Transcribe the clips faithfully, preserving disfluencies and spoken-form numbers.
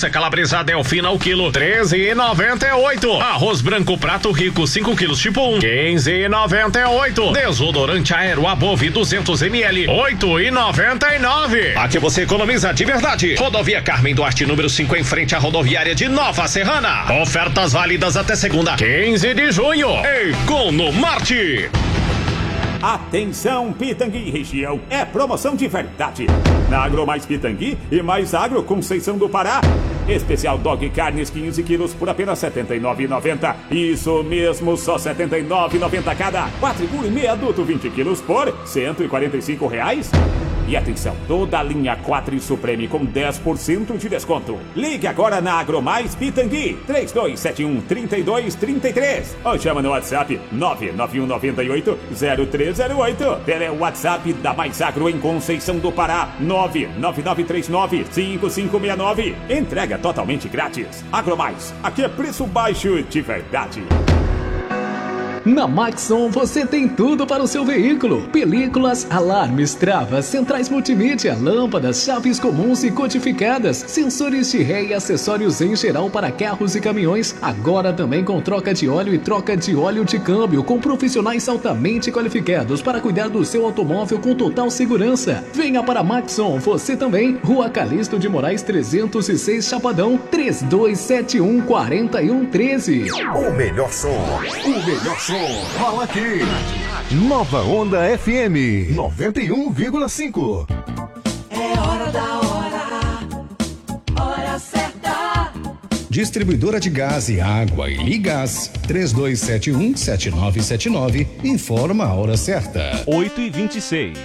linguiça calabresa Delfina o quilo, treze e noventa e oito. Arroz branco prato rico, cinco quilos tipo um, quinze e noventa e oito. Desodorante Aero Above duzentos mililitros, oito e noventa e nove. Aqui você economiza de verdade. Rodovia Carmen Duarte, número cinco, em frente à rodoviária de Nova Serrana. Ofertas válidas até segunda, quinze de junho. Economarte. Atenção, Pitangui região, é promoção de verdade. Na Agro Mais Pitangui e Mais Agro Conceição do Pará. Especial Dog Carnes quinze quilos por apenas setenta e nove reais e noventa centavos. Isso mesmo, só setenta e nove reais e noventa centavos cada. Quatriguro e meio adulto vinte quilos por cento e quarenta e cinco reais. E atenção, toda a linha quatro Supreme com dez por cento de desconto. Ligue agora na Agromais Pitangui, três dois sete um, três dois três três. Ou chama no WhatsApp nove nove um nove oito, zero três zero oito. Tele WhatsApp da Mais Agro em Conceição do Pará, nove nove nove três nove, cinco cinco seis nove. Entrega totalmente grátis. Agromais, aqui é preço baixo de verdade. Na Maxon você tem tudo para o seu veículo: películas, alarmes, travas, centrais multimídia, lâmpadas, chaves comuns e codificadas, sensores de ré e acessórios em geral para carros e caminhões. Agora também com troca de óleo e troca de óleo de câmbio, com profissionais altamente qualificados para cuidar do seu automóvel com total segurança. Venha para a Maxon, você também. Rua Calixto de Moraes trezentos e seis, Chapadão, três dois sete um, quatro um um três. O melhor som, o melhor som. Fala aqui. Nova Onda F M noventa e um vírgula cinco. É hora da hora, hora certa. Distribuidora de gás e água e Ligás, três dois sete um, sete nove sete nove, informa a hora certa. oito e vinte e seis.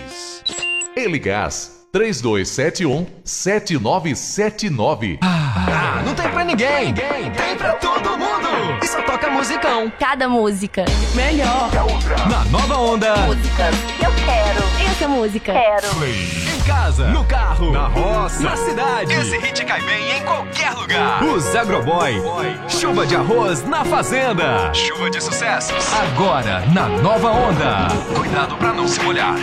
Eligás, três dois sete um, sete nove sete nove. Ah, não tem pra ninguém. Tem pra todo mundo. E só toca musicão. Cada música melhor. Na Nova Onda. Músicas que eu quero. Essa música quero. Em casa, no carro, na roça, na cidade. Esse hit cai bem em qualquer lugar. Os Agroboy. Chuva de arroz na fazenda. Chuva de sucessos. Agora na Nova Onda. Cuidado pra não se molhar.